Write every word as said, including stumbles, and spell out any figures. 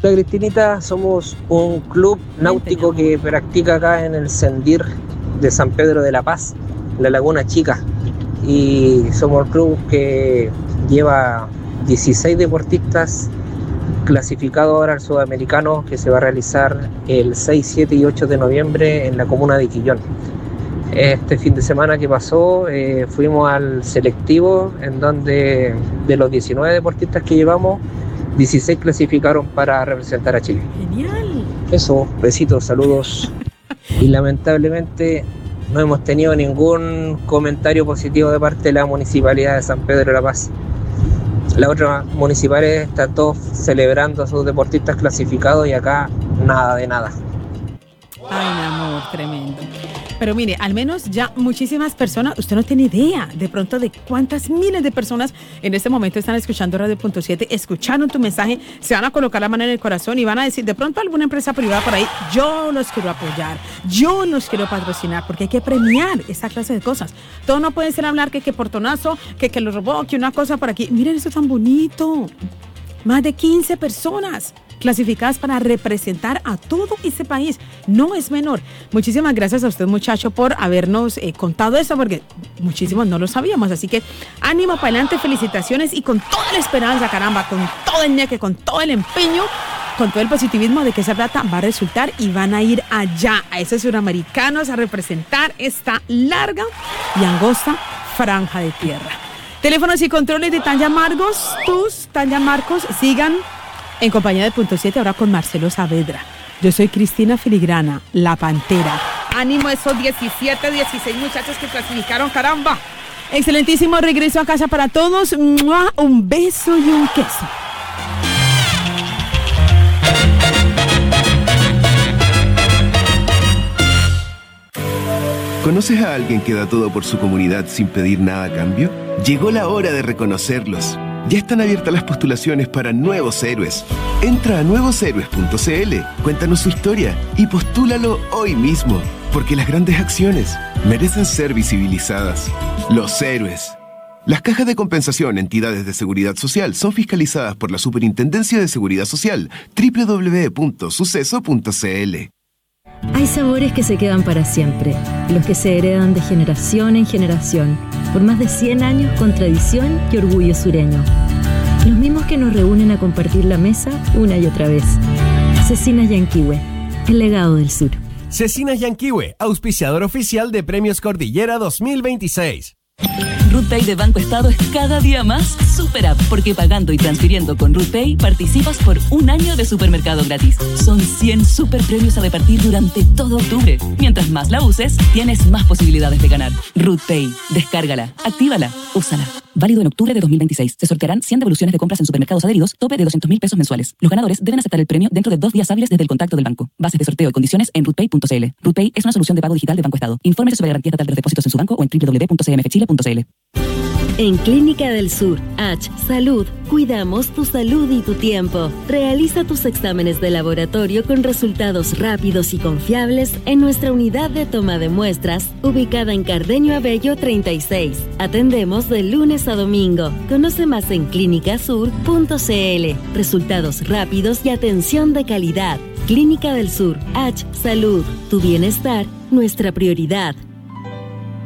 La Cristinita, somos un club náutico que practica acá en el Sendir de San Pedro de la Paz, la Laguna Chica. Y somos el club que lleva dieciséis deportistas clasificados ahora al sudamericano, que se va a realizar el seis, siete y ocho de noviembre en la comuna de Quillón. Este fin de semana que pasó eh, fuimos al selectivo, en donde de los diecinueve deportistas que llevamos, dieciséis clasificaron para representar a Chile. Genial. Eso, besitos, saludos. Y lamentablemente no hemos tenido ningún comentario positivo de parte de la Municipalidad de San Pedro de la Paz. Las otras municipales están todos celebrando a sus deportistas clasificados y acá nada de nada. Ay, mi amor, tremendo. Pero mire, al menos ya muchísimas personas, usted no tiene idea de pronto de cuántas miles de personas en este momento están escuchando Radio Punto siete, escucharon tu mensaje, se van a colocar la mano en el corazón y van a decir, de pronto alguna empresa privada por ahí, yo los quiero apoyar, yo los quiero patrocinar, porque hay que premiar esa clase de cosas. Todo no puede ser hablar que que portonazo, que que lo robó, que una cosa por aquí. Miren eso tan bonito. Más de quince personas clasificadas para representar a todo ese país. No es menor. Muchísimas gracias a usted, muchacho, por habernos eh, contado eso, porque muchísimos no lo sabíamos. Así que ánimo para adelante, felicitaciones y con toda la esperanza, caramba, con todo el ñeque, con todo el empeño, con todo el positivismo de que esa plata va a resultar y van a ir allá, a esos suramericanos, a representar esta larga y angosta franja de tierra. Teléfonos y controles de Tanya Marcos, tus Tanya Marcos, sigan en compañía de Punto siete, ahora con Marcelo Saavedra. Yo soy Cristina Filigrana, la Pantera. Ánimo a esos diecisiete, dieciséis muchachos que clasificaron, caramba. Excelentísimo regreso a casa para todos. ¡Mua! Un beso y un queso. ¿Conoces a alguien que da todo por su comunidad sin pedir nada a cambio? Llegó la hora de reconocerlos. Ya están abiertas las postulaciones para Nuevos Héroes. Entra a nuevos héroes punto c l, cuéntanos su historia y postúlalo hoy mismo, porque las grandes acciones merecen ser visibilizadas. Los Héroes. Las cajas de compensación, entidades de seguridad social, son fiscalizadas por la Superintendencia de Seguridad Social, doble u doble u doble u punto suceso punto c l. Hay sabores que se quedan para siempre, los que se heredan de generación en generación, por más de cien años con tradición y orgullo sureño. Los mismos que nos reúnen a compartir la mesa una y otra vez. Cecinas Yanquihue, el legado del sur. Cecinas Yanquihue, auspiciador oficial de Premios Cordillera dos mil veintiséis. RootPay de Banco Estado es cada día más Super App, porque pagando y transfiriendo con RootPay participas por un año de supermercado gratis. Son cien super premios a repartir durante todo octubre. Mientras más la uses, tienes más posibilidades de ganar. RootPay, descárgala, actívala, úsala. Válido en octubre de dos mil veintiséis. Se sortearán cien devoluciones de compras en supermercados adheridos, tope de doscientos mil pesos mensuales. Los ganadores deben aceptar el premio dentro de dos días hábiles desde el contacto del banco. Bases de sorteo y condiciones en rootpay punto c l. RootPay es una solución de pago digital de Banco Estado. Infórmese sobre la garantía estatal de los depósitos en su banco o en doble u doble u doble u punto c m f chile punto c l. En Clínica del Sur, H Salud, cuidamos tu salud y tu tiempo. Realiza tus exámenes de laboratorio con resultados rápidos y confiables en nuestra unidad de toma de muestras, ubicada en Cardenio Abello treinta y seis. Atendemos de lunes a domingo. Conoce más en clínica sur punto c l. Resultados rápidos y atención de calidad. Clínica del Sur, H Salud, tu bienestar, nuestra prioridad.